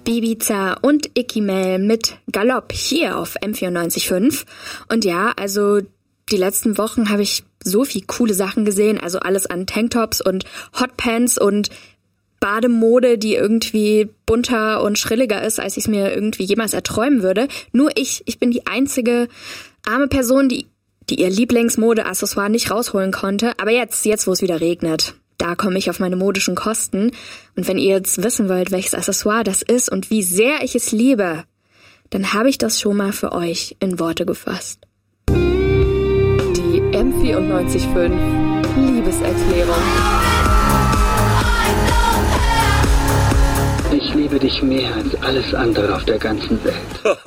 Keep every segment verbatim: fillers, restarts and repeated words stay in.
Ibiza und Ikimel mit Galopp hier auf M vierundneunzig Komma fünf. Und ja, also die letzten Wochen habe ich so viel coole Sachen gesehen, also alles an Tanktops und Hotpants und Bademode, die irgendwie bunter und schrilliger ist, als ich es mir irgendwie jemals erträumen würde. Nur ich, ich bin die einzige arme Person, die, die ihr Lieblingsmode-Accessoire nicht rausholen konnte. Aber jetzt, jetzt wo es wieder regnet, da komme ich auf meine modischen Kosten. Und wenn ihr jetzt wissen wollt, welches Accessoire das ist und wie sehr ich es liebe, dann habe ich das schon mal für euch in Worte gefasst. Die M vierundneunzig Komma fünf Liebeserklärung. Ich liebe dich mehr als alles andere auf der ganzen Welt.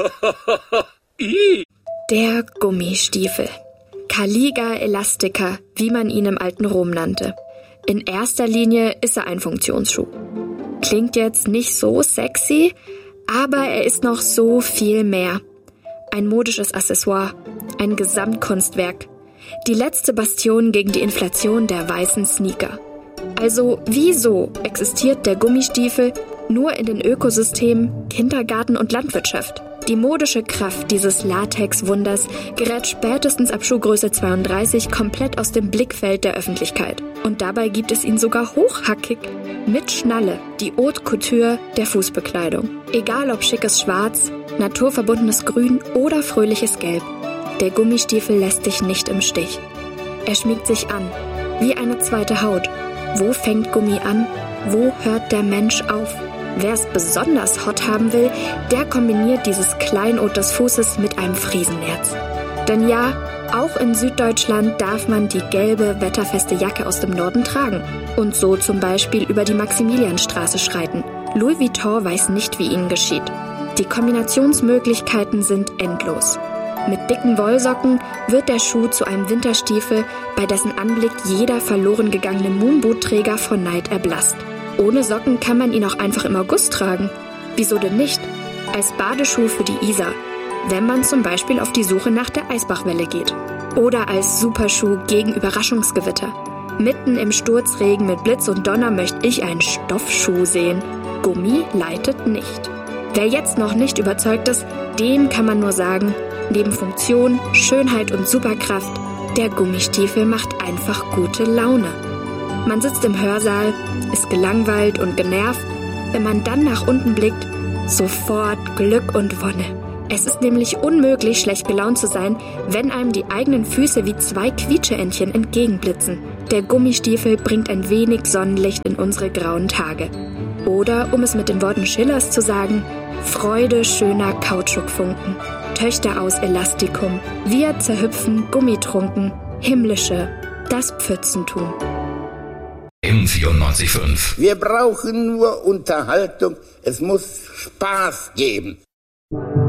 Der Gummistiefel. Caliga elastica, wie man ihn im alten Rom nannte. In erster Linie ist er ein Funktionsschuh. Klingt jetzt nicht so sexy, aber er ist noch so viel mehr. Ein modisches Accessoire, ein Gesamtkunstwerk. Die letzte Bastion gegen die Inflation der weißen Sneaker. Also wieso existiert der Gummistiefel nur in den Ökosystemen Kindergarten und Landwirtschaft? Die modische Kraft dieses Latex-Wunders gerät spätestens ab Schuhgröße zweiunddreißig komplett aus dem Blickfeld der Öffentlichkeit. Und dabei gibt es ihn sogar hochhackig, mit Schnalle, die Haute Couture der Fußbekleidung. Egal ob schickes Schwarz, naturverbundenes Grün oder fröhliches Gelb, der Gummistiefel lässt dich nicht im Stich. Er schmiegt sich an, wie eine zweite Haut. Wo fängt Gummi an? Wo hört der Mensch auf? Wer es besonders hot haben will, der kombiniert dieses Kleinod des Fußes mit einem Friesennerz. Denn ja, auch in Süddeutschland darf man die gelbe, wetterfeste Jacke aus dem Norden tragen und so zum Beispiel über die Maximilianstraße schreiten. Louis Vuitton weiß nicht, wie ihnen geschieht. Die Kombinationsmöglichkeiten sind endlos. Mit dicken Wollsocken wird der Schuh zu einem Winterstiefel, bei dessen Anblick jeder verloren gegangene Moonboot-Träger vor Neid erblasst. Ohne Socken kann man ihn auch einfach im August tragen. Wieso denn nicht? Als Badeschuh für die Isar, wenn man zum Beispiel auf die Suche nach der Eisbachwelle geht. Oder als Superschuh gegen Überraschungsgewitter. Mitten im Sturzregen mit Blitz und Donner möchte ich einen Stoffschuh sehen. Gummi leitet nicht. Wer jetzt noch nicht überzeugt ist, dem kann man nur sagen, neben Funktion, Schönheit und Superkraft, der Gummistiefel macht einfach gute Laune. Man sitzt im Hörsaal, ist gelangweilt und genervt. Wenn man dann nach unten blickt, sofort Glück und Wonne. Es ist nämlich unmöglich, schlecht gelaunt zu sein, wenn einem die eigenen Füße wie zwei Quietscheentchen entgegenblitzen. Der Gummistiefel bringt ein wenig Sonnenlicht in unsere grauen Tage. Oder, um es mit den Worten Schillers zu sagen, Freude schöner Kautschukfunken. Töchter aus Elastikum, wir zerhüpfen Gummitrunken, himmlische, das Pfützentum. M vierundneunzig Komma fünf. Wir brauchen nur Unterhaltung, es muss Spaß geben.